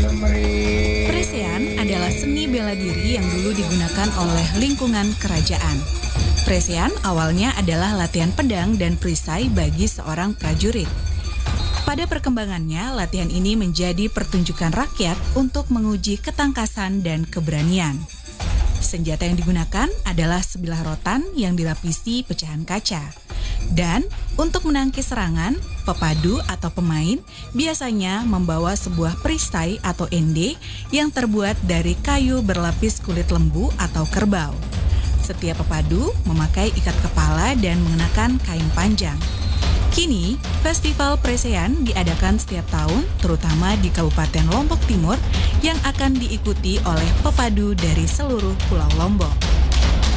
Presean adalah seni bela diri yang dulu digunakan oleh lingkungan kerajaan. Presean awalnya adalah latihan pedang dan perisai bagi seorang prajurit. Pada perkembangannya, latihan ini menjadi pertunjukan rakyat untuk menguji ketangkasan dan keberanian. Senjata yang digunakan adalah sebilah rotan yang dilapisi pecahan kaca. Dan untuk menangkis serangan, pepadu atau pemain biasanya membawa sebuah perisai atau ende yang terbuat dari kayu berlapis kulit lembu atau kerbau. Setiap pepadu memakai ikat kepala dan mengenakan kain panjang. Kini, Festival Presean diadakan setiap tahun, terutama di Kabupaten Lombok Timur, yang akan diikuti oleh pepadu dari seluruh Pulau Lombok.